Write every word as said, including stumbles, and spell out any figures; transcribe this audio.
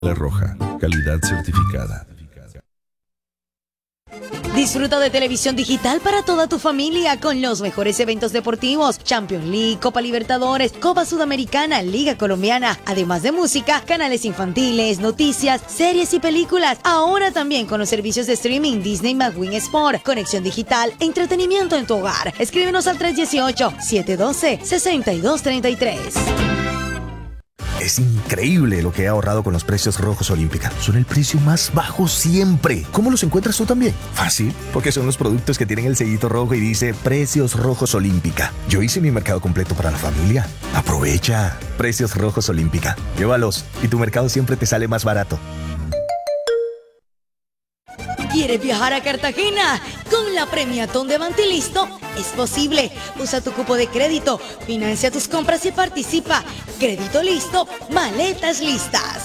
La Roja, calidad certificada. Disfruta de televisión digital para toda tu familia con los mejores eventos deportivos: Champions League, Copa Libertadores, Copa Sudamericana, Liga Colombiana, además de música, canales infantiles, noticias, series y películas. Ahora también con los servicios de streaming Disney más Win Sport, conexión digital, entretenimiento en tu hogar. Escríbenos al tres uno ocho, siete uno dos, seis dos tres tres. Es increíble lo que he ahorrado con los precios Rojos Olímpica. Son el precio más bajo siempre. ¿Cómo los encuentras tú también? Fácil, porque son los productos que tienen el sellito rojo y dice Precios Rojos Olímpica. Yo hice mi mercado completo para la familia. Aprovecha. Precios Rojos Olímpica. Llévalos y tu mercado siempre te sale más barato. ¿Quieres viajar a Cartagena? Con la Premiatón de Bantilisto es posible. Usa tu cupo de crédito, financia tus compras y participa. Crédito listo, maletas listas.